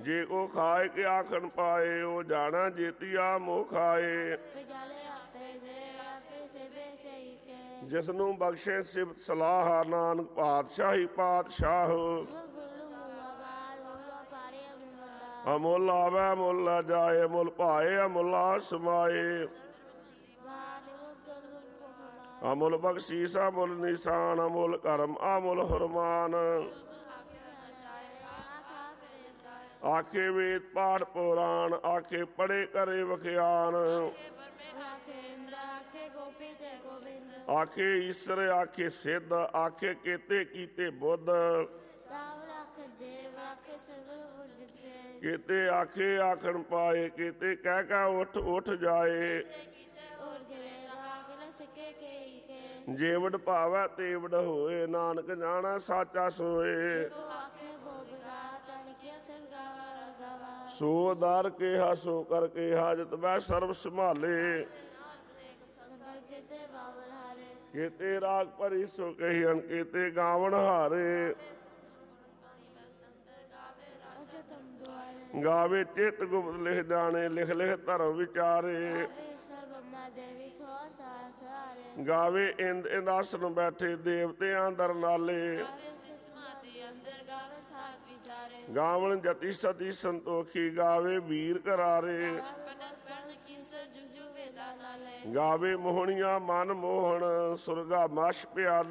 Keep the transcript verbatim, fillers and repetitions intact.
ਜੇ ਕੋ ਖਾਏ ਕੇ ਆਖਣ ਪਾਏ, ਉਹ ਜਾਣਾ ਜੇਤੀਆ ਮੋਹ ਖਾਏ। ਜਿਸ ਨੂੰ ਬਖਸ਼ੇ ਸਿਫਤ ਸਲਾਹ, ਨਾਨਕ ਪਾਤਸ਼ਾਹੀ ਪਾਤਸ਼ਾਹ। ਅਮੁੱਲ ਆਵੈ ਮੁੱਲ ਜਾਏ, ਮੁੱਲ ਭਾਏ ਅਮੁੱਲਾ ਸਮਾਏ। ਅਮੁੱਲ ਬਖਸ਼ੀਸ ਅਮੁੱਲ ਨਿਸ਼ਾਨ, ਅਮੁੱਲ ਕਰਮ ਅਮੁੱਲ ਫਰਮਾਨ। ਆਖੇ ਵੇਦ ਪਾਠ ਪੁਰਾਣ, ਆਖੇ ਪੜੇ ਕਰੇ ਵਖਿਆਨ। ਆਖੇ ਈਸਰ ਆਖੇ ਸਿੱਧ, ਆਖੇ ਕੀਤੇ ਕੀਤੇ ਬੁੱਧ। ਕੀਤੇ ਆਖੇ ਆਖਣ ਪਾਏ, ਕੀਤੇ ਕਹਿ ਕਹਿ ਉੱਠ ਉੱਠ ਜਾਏ। ਜੇਵੜ ਭਾਵੈ ਤੇਵੜ ਹੋਏ, ਨਾਨਕ ਜਾਣਾ ਸਾਚਾ ਸੋਏ। ਸੋ ਦਰ ਕਿਹਾ ਸੋ ਕਰ ਕਿਹਾ, ਜਿਤ ਮੈਂ ਸਰਬ ਸੰਭਾਲੇ। ਕੀਤੇ ਰਾਗ ਭਰੀ ਸੋ ਕਹੀਨ, ਕੀਤੇ ਗਾਵਣ ਹਾਰੇ। ਗਾਵੇ ਚਿਤ ਗੁਪਤ ਲਿਖ ਜਾਣੇ, ਲਿਖ ਲਿਖ ਧਰਮ ਵਿਚਾਰੇ। ਗਾਵੇ ਇੰਦ ਇੰਦਾਸਨ ਬੈਠੇ, ਦੇਵਤਿਆਂ ਦਰ ਨਾਲੇ। ਗਾਵਣ ਜਤੀ ਸਤੀ ਸੰਤੋਖੀ, ਗਾਵੇ ਵੀਰ ਕਰਾਰੇ। ਗਾਵੇ ਮੋਹਣੀਆਂ ਮਨ ਮੋਹਣ, ਸੁਰਗਾ ਮਸ਼ ਪਿਆਲੇ।